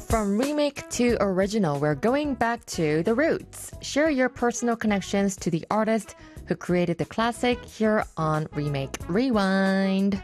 From remake to original, we're going back to the roots. Share your personal connections to the artist who created the classic here on Remake Rewind.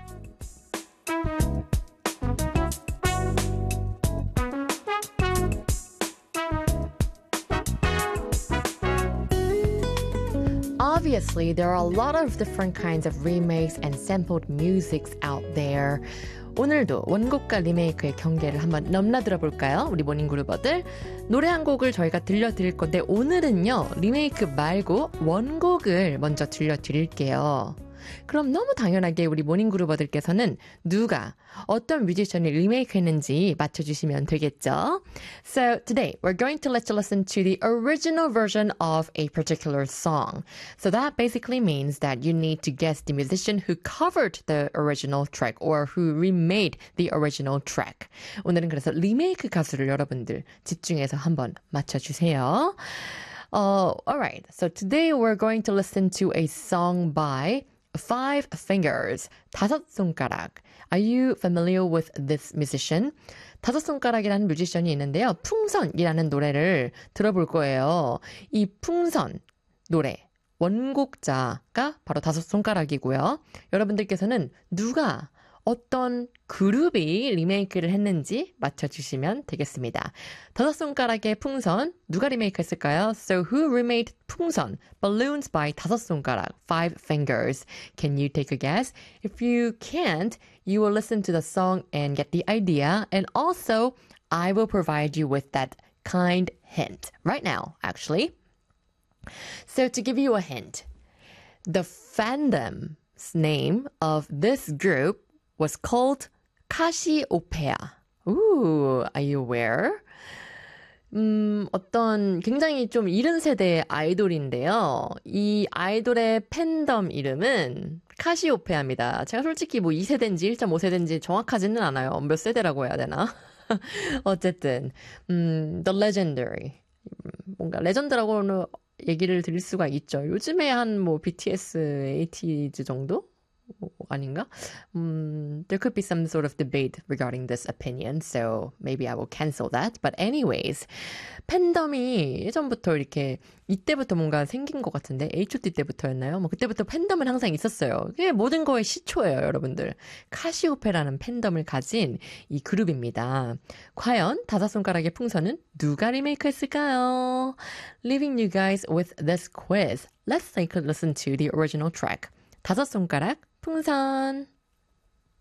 Obviously, there are a lot of different kinds of remakes and sampled musics out there. 오늘도 원곡과 리메이크의 경계를 한번 넘나들어 볼까요? 우리 모닝그루버들. 노래 한 곡을 저희가 들려드릴 건데 오늘은요. 리메이크 말고 원곡을 먼저 들려드릴게요. 그럼 너무 당연하게 우리 모닝그루버들께서는 누가 어떤 뮤지션이 리메이크했는지 맞춰주시면 되겠죠? So today we're going to let you listen to the original version of a particular song. So that basically means that you need to guess the musician who covered the original track or who remade the original track. 오늘은 그래서 리메이크 가수를 여러분들 집중해서 한번 맞춰주세요. Alright, so today we're going to listen to a song by Five Fingers, 다섯 손가락. Are you familiar with this musician? 다섯 손가락이라는 뮤지션이 있는데요. 풍선이라는 노래를 들어볼 거예요. 이 풍선 노래 원곡자가 바로 다섯 손가락이고요. 여러분들께서는 누가 어떤 그룹이 리메이크를 했는지 맞춰주시면 되겠습니다. 다섯 손가락의 풍선 누가 리메이크했을까요? So who remade 풍선? Balloons by 다섯 손가락, Five Fingers. Can you take a guess? If you can't, you will listen to the song and get the idea. And also, I will provide you with that kind hint right now, actually. So to give you a hint, the fandom's name of this group was called Cassiopeia. Ooh, are you aware? 어떤 굉장히 좀 이른 세대의 아이돌인데요. 이 아이돌의 팬덤 이름은 카시오페아입니다. 제가 솔직히 뭐 2세대인지 1.5세대인지 정확하지는 않아요. 몇 세대라고 해야 되나? 어쨌든, The Legendary. 뭔가 레전드라고는 얘기를 드릴 수가 있죠. 요즘에 한 뭐 BTS, ATEEZ 정도? 아닌가? There could be some sort of debate regarding this opinion, so maybe I will cancel that. But anyways, 팬덤이 예전부터 이렇게 이때부터 뭔가 생긴 것 같은데 H.O.T 때부터였나요? 뭐 그때부터 팬덤은 항상 있었어요. 그게 모든 거의 시초예요, 여러분들. 카시오페라는 팬덤을 가진 이 그룹입니다. 과연 다섯 손가락의 풍선은 누가 리메이크했을까요? Leaving you guys with this quiz. Let's take a listen to the original track. 다섯 손가락 풍선.